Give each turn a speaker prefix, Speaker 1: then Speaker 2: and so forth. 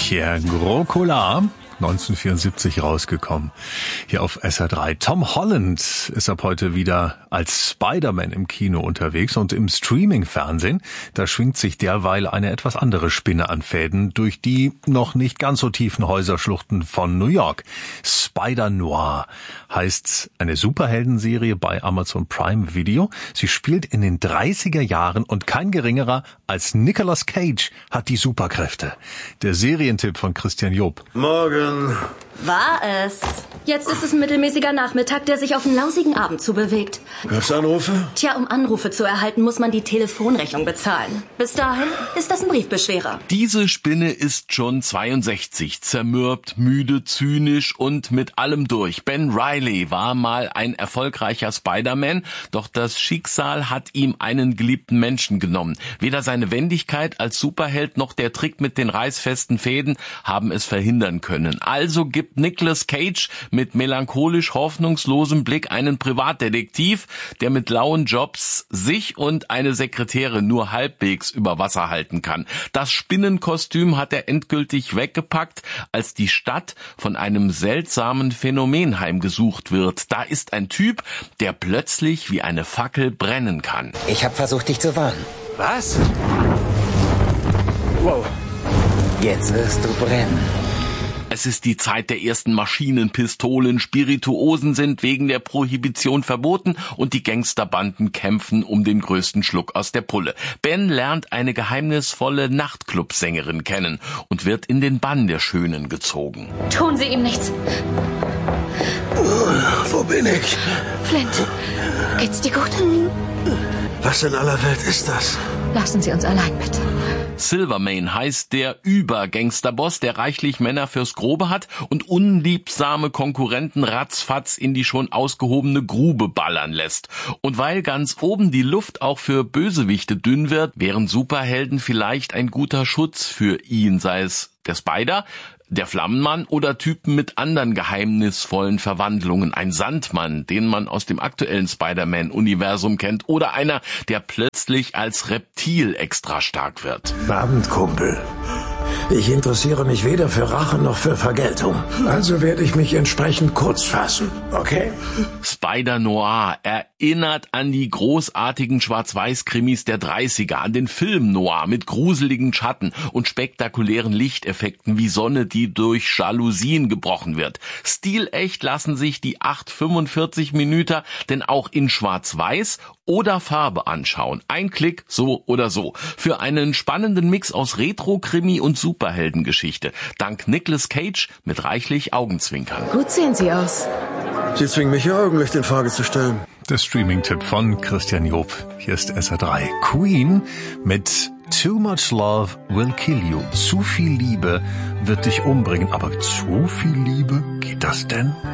Speaker 1: Ja, Gros Cola, 1974 rausgekommen, hier auf SR3. Tom Holland ist ab heute wieder als Spider-Man im Kino unterwegs und im Streaming-Fernsehen. Da schwingt sich derweil eine etwas andere Spinne an Fäden durch die noch nicht ganz so tiefen Häuserschluchten von New York. Spider-Noir heißt eine Superheldenserie bei Amazon Prime Video. Sie spielt in den 30er Jahren und kein geringerer als Nicolas Cage hat die Superkräfte. Der Serientipp von Christian Job.
Speaker 2: Morgen.
Speaker 3: War es. Jetzt ist es ein mittelmäßiger Nachmittag, der sich auf einen lausigen Abend zubewegt.
Speaker 2: Gab's Anrufe?
Speaker 3: Tja, um Anrufe zu erhalten, muss man die Telefonrechnung bezahlen. Bis dahin ist das ein Briefbeschwerer.
Speaker 4: Diese Spinne ist schon 62, zermürbt, müde, zynisch und mit allem durch. Ben Reilly war mal ein erfolgreicher Spider-Man, doch das Schicksal hat ihm einen geliebten Menschen genommen. Weder seine Wendigkeit als Superheld noch der Trick mit den reißfesten Fäden haben es verhindern können. Also gibt Nicolas Cage mit melancholisch hoffnungslosem Blick einen Privatdetektiv, der mit lauen Jobs sich und eine Sekretärin nur halbwegs über Wasser halten kann. Das Spinnenkostüm hat er endgültig weggepackt, als die Stadt von einem seltsamen Phänomen heimgesucht wird. Da ist ein Typ, der plötzlich wie eine Fackel brennen kann.
Speaker 5: Ich habe versucht, dich zu warnen.
Speaker 2: Was? Wow.
Speaker 5: Jetzt wirst du brennen.
Speaker 4: Es ist die Zeit der ersten Maschinenpistolen, Spirituosen sind wegen der Prohibition verboten und die Gangsterbanden kämpfen um den größten Schluck aus der Pulle. Ben lernt eine geheimnisvolle Nachtclubsängerin kennen und wird in den Bann der Schönen gezogen.
Speaker 6: Tun Sie ihm nichts.
Speaker 2: Wo bin ich?
Speaker 6: Flint, geht's dir gut?
Speaker 2: Was in aller Welt ist das?
Speaker 6: Lassen Sie uns allein, bitte.
Speaker 4: Silvermane heißt der Übergangsterboss, der reichlich Männer fürs Grobe hat und unliebsame Konkurrenten ratzfatz in die schon ausgehobene Grube ballern lässt. Und weil ganz oben die Luft auch für Bösewichte dünn wird, wären Superhelden vielleicht ein guter Schutz für ihn, sei es der Spider, der Flammenmann oder Typen mit anderen geheimnisvollen Verwandlungen. Ein Sandmann, den man aus dem aktuellen Spider-Man-Universum kennt, oder einer, der plötzlich als Reptil extra stark wird.
Speaker 2: Abend, Kumpel. Ich interessiere mich weder für Rache noch für Vergeltung. Also werde ich mich entsprechend kurz fassen, okay?
Speaker 4: Spider-Noir erinnert an die großartigen Schwarz-Weiß-Krimis der 30er, an den Film Noir mit gruseligen Schatten und spektakulären Lichteffekten wie Sonne, die durch Jalousien gebrochen wird. Stilecht lassen sich die 8,45 Minuten denn auch in Schwarz-Weiß oder Farbe anschauen. Ein Klick, so oder so. Für einen spannenden Mix aus Retro-Krimi und Superheldengeschichte. Dank Nicolas Cage mit reichlich Augenzwinkern.
Speaker 6: Gut sehen Sie aus.
Speaker 2: Sie zwingen mich, Ihr Augenlicht in Frage zu stellen.
Speaker 1: Der Streaming-Tipp von Christian Job. Hier ist SR3. Queen mit Too Much Love Will Kill You. Zu viel Liebe wird dich umbringen. Aber zu viel Liebe? Geht das denn?